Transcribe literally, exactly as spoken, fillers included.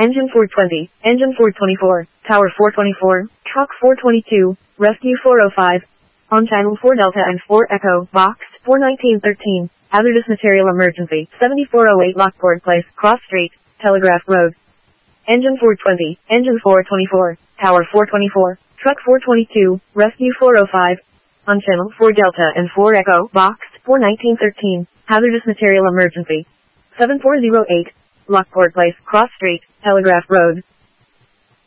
Engine four twenty, Engine four twenty-four, Tower four twenty-four, Truck four twenty-two, Rescue four oh five. On channel four Delta and four Echo, Box four nineteen thirteen, Hazardous Material Emergency, seventy-four oh eight Lockport Place, Cross Street, Telegraph Road. Engine four twenty, Engine four twenty-four, Tower four twenty-four, Truck four twenty-two, Rescue four oh five. On channel four Delta and four Echo, Box four nineteen thirteen, Hazardous Material Emergency, seven four oh eight, Lockport Place, Cross Street, Telegraph Road.